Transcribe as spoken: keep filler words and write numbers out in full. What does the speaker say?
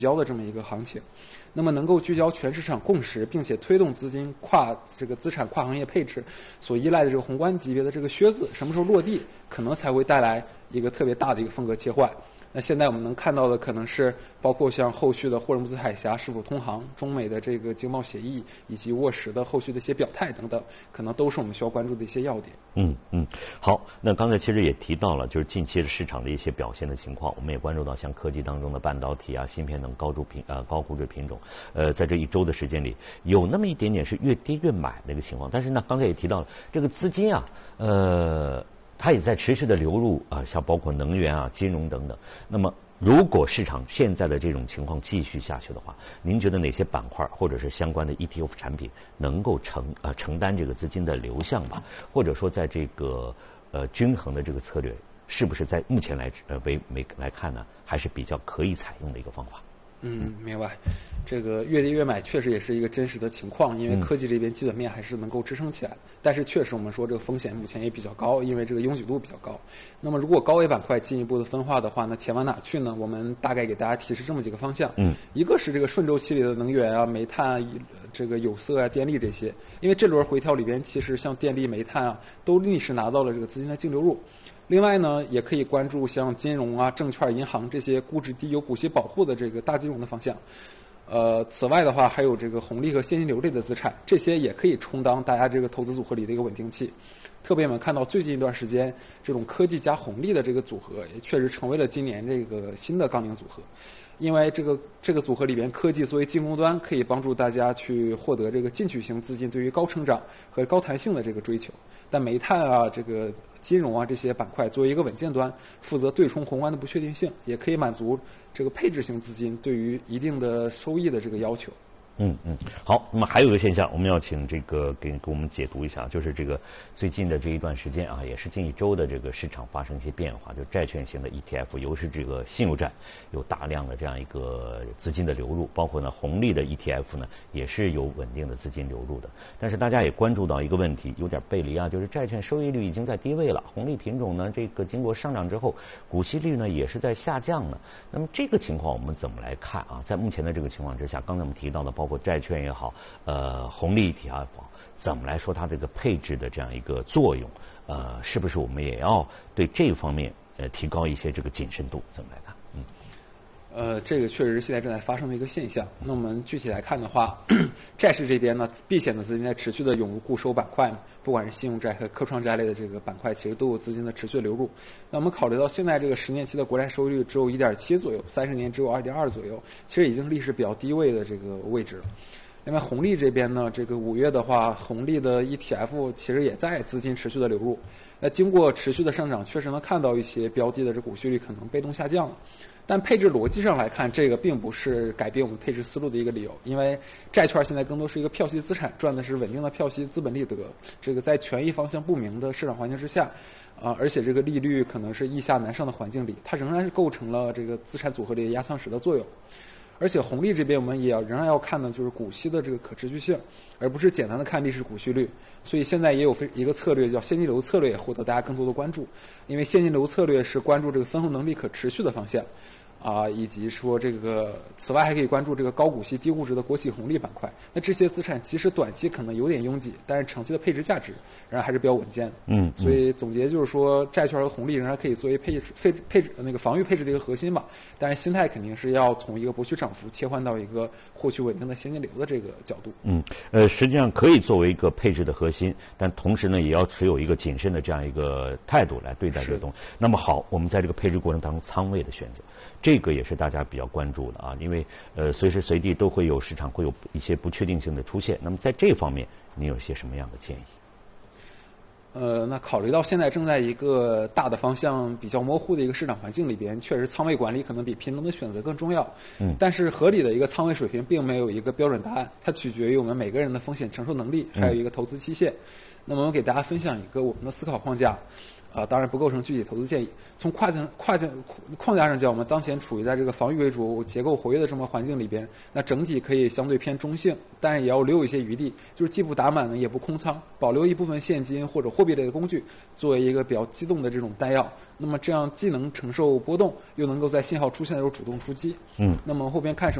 焦的这么一个行情。那么能够聚焦全市场共识，并且推动资金跨这个资产跨行业配置所依赖的这个宏观级别的这个靴子什么时候落地，可能才会带来一个特别大的一个风格切换。那现在我们能看到的可能是包括像后续的霍尔木兹海峡是否通航、中美的这个经贸协议以及沃什的后续的一些表态等等，可能都是我们需要关注的一些要点。 嗯嗯，好，那刚才其实也提到了，就是近期的市场的一些表现的情况，我们也关注到像科技当中的半导体啊、芯片等高度品呃高估值品种，呃，在这一周的时间里，有那么一点点是越跌越买的一个情况。但是呢，刚才也提到了这个资金啊，呃。它也在持续的流入啊，像包括能源啊、金融等等。那么，如果市场现在的这种情况继续下去的话，您觉得哪些板块或者是相关的 E T F 产品能够承呃承担这个资金的流向吧？或者说，在这个呃均衡的这个策略，是不是在目前来呃为为来看呢，还是比较可以采用的一个方法？ 嗯，明白。这个越跌越买确实也是一个真实的情况，因为科技这边基本面还是能够支撑起来。但是确实我们说这个风险目前也比较高，因为这个拥挤度比较高。那么如果高危板块进一步的分化的话，那钱往哪去呢？我们大概给大家提示这么几个方向。嗯，一个是这个顺周期里的能源啊、煤炭、这个有色啊、电力这些，因为这轮回调里边其实像电力、煤炭啊都逆势拿到了这个资金的净流入。另外呢，也可以关注像金融啊、证券、银行这些估值低、有股息保护的这个大金融的方向。呃，此外的话，还有这个红利和现金流类的资产，这些也可以充当大家这个投资组合里的一个稳定器。特别我们看到最近一段时间，这种科技加红利的这个组合，也确实成为了今年这个新的纲领组合。因为这个这个组合里边，科技作为进攻端，可以帮助大家去获得这个进取型资金对于高成长和高弹性的这个追求。但煤炭啊、这个金融啊这些板块作为一个稳健端，负责对冲宏观的不确定性，也可以满足这个配置型资金对于一定的收益的这个要求。 嗯嗯，好。那么还有一个现象，我们要请这个给给我们解读一下，就是这个最近的这一段时间啊，也是近一周的这个市场发生一些变化，就债券型的 E T F， 尤其是这个信用债有大量的这样一个资金的流入，包括呢红利的 E T F 呢也是有稳定的资金流入的。但是大家也关注到一个问题，有点背离啊，就是债券收益率已经在低位了，红利品种呢这个经过上涨之后，股息率呢也是在下降的。那么这个情况我们怎么来看啊？在目前的这个情况之下，刚才我们提到的包括债券也好，呃，红利 E T F 怎么来说它这个配置的这样一个作用？呃，是不是我们也要对这方面呃提高一些这个谨慎度？怎么来看？嗯。 呃，这个确实是现在正在发生的一个现象。那我们具体来看的话，债市这边呢，避险的资金在持续的涌入固收板块，不管是信用债和科创债类的这个板块，其实都有资金的持续的流入。那我们考虑到现在这个十年期的国债收益率只有 一点七 左右，三十年只有 二点二 左右，其实已经历史比较低位的这个位置了。另外红利这边呢，这个五月的话，红利的 E T F 其实也在资金持续的流入。那经过持续的上涨，确实能看到一些标的的这股息率可能被动下降了。但配置逻辑上来看，这个并不是改变我们配置思路的一个理由，因为债券现在更多是一个票息资产，赚的是稳定的票息资本利得。这个在权益方向不明的市场环境之下，啊、呃，而且这个利率可能是易下难上的环境里，它仍然是构成了这个资产组合里的压舱石的作用。而且红利这边我们也要仍然要看的就是股息的这个可持续性，而不是简单的看历史股息率。所以现在也有一个策略叫现金流策略，获得大家更多的关注。因为现金流策略是关注这个分红能力可持续的方向，啊，以及说这个，此外还可以关注这个高股息低估值的国企红利板块。那这些资产即使短期可能有点拥挤，但是长期的配置价值仍然还是比较稳健的。嗯，所以总结就是说，债券和红利仍然可以作为配置配配置那个防御配置的一个核心吧。但是心态肯定是要从一个博取涨幅切换到一个获取稳定的现金流的这个角度。 嗯，呃，实际上可以作为一个配置的核心，但同时呢，也要持有一个谨慎的这样一个态度来对待这个东西。那么好，我们在这个配置过程当中，仓位的选择。这个也是大家比较关注的啊，因为呃随时随地都会有市场会有一些不确定性的出现。那么在这方面，你有些什么样的建议？ 呃，那考虑到现在正在一个大的方向比较模糊的一个市场环境里边，确实仓位管理可能比品种的选择更重要。嗯，但是合理的一个仓位水平并没有一个标准答案，它取决于我们每个人的风险承受能力，还有一个投资期限。嗯那么我给大家分享一个我们的思考框架。啊，当然不构成具体投资建议。从跨境跨境框架上讲，我们当前处于在这个防御为主、结构活跃的这么环境里边，那整体可以相对偏中性，但是也要留有一些余地，就是既不打满呢，也不空仓，保留一部分现金或者货币类的工具作为一个比较机动的这种弹药。那么这样既能承受波动，又能够在信号出现的时候主动出击。 嗯， 那么后边看什么？